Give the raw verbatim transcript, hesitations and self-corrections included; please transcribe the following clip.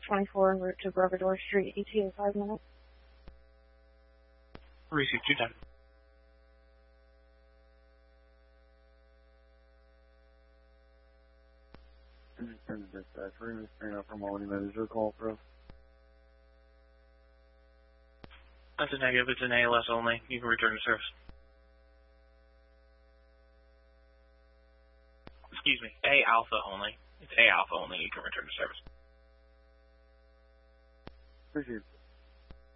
twenty-four, route to Brogador Street, E T A five minutes. Receive two ten. Dispatch, we're going to bring up from Albany. Is your call for us? That's a negative. It's an A L S only. You can return to service. Excuse me. A alpha only. It's A alpha only. You can return to service. Appreciate it.